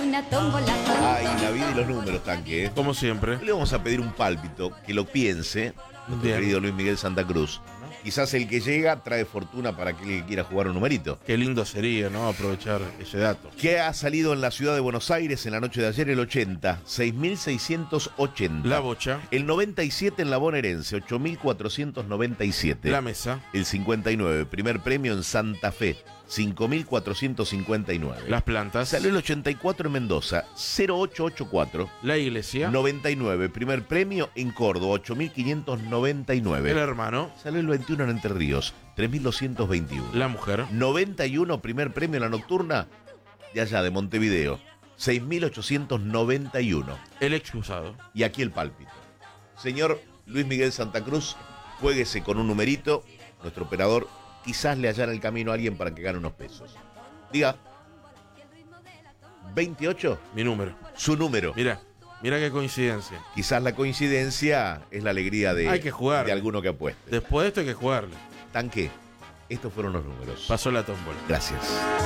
una tómbola. Ay, la vida y los números, Tanque. Como siempre. Le vamos a pedir un pálpito, que lo piense, nuestro Bien. querido Luis Miguel Santa Cruz. Quizás el que llega trae fortuna para aquel que quiera jugar un numerito. Qué lindo sería, ¿no? Aprovechar ese dato. ¿Qué ha salido en la ciudad de Buenos Aires en la noche de ayer? El 80, 6.680. La bocha. El 97 en la bonaerense, 8.497. La mesa. El 59, primer premio en Santa Fe, 5.459. Las plantas. Salió el 84 en Mendoza, 0884. La iglesia. 99, primer premio en Córdoba, 8.599. El hermano. Salió el 21 en Entre Ríos, 3.221. La mujer. 91, primer premio en la nocturna de allá de Montevideo, 6.891. El excusado. Y aquí el pálpito. Señor Luis Miguel Santa Cruz, juéguese con un numerito. Nuestro operador quizás le hallara el camino a alguien para que gane unos pesos. Diga. 28. Mi número. Su número. Mira qué coincidencia. Quizás la coincidencia es la alegría Hay que jugar. de alguno que apueste. Después de esto hay que jugarle. Tanque, estos fueron los números. Pasó la tómbola. Gracias.